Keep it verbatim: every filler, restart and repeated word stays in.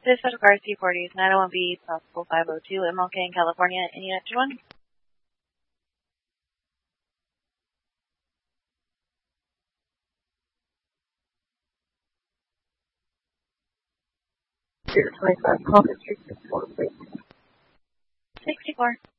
This is Car C forty, nine oh one B, possible five oh two, M L K in California. Any extra one? twenty-five, Concord Street, sixty-four, please. sixty-four.